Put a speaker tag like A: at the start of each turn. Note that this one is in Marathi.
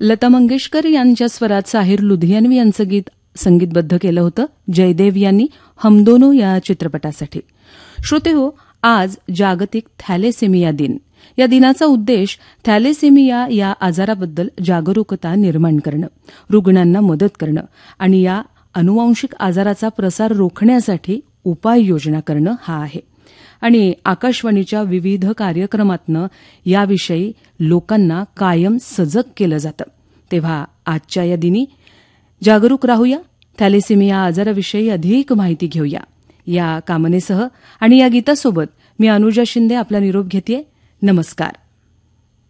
A: लता मंगेशकर यांच्या स्वरात साहिर लुधियानवी यांचं गीत संगीतबद्ध केलं होतं जयदेव यांनी हम दोनो या चित्रपटासाठी. श्रोतेहो, आज जागतिक थॅलेसेमिया दिन. या दिनाचा उद्देश थॅलेसेमिया या आजाराबद्दल जागरूकता निर्माण करणं, रुग्णांना मदत करणं आणि या अनुवांशिक आजाराचा प्रसार रोखण्यासाठी उपाययोजना करणं हा आहे. आणि आकाशवाणीच्या विविध कार्यक्रमातनं याविषयी लोकांना कायम सजग केलं जातं. तेव्हा आजच्या या दिनी जागरूक राहूया, थॅलेसेमिया आजाराविषयी अधिक माहिती घेऊया. या कामनेसह आणि या गीतासोबत मी अनुजा शिंदे आपला निरोप घेतेय. नमस्कार.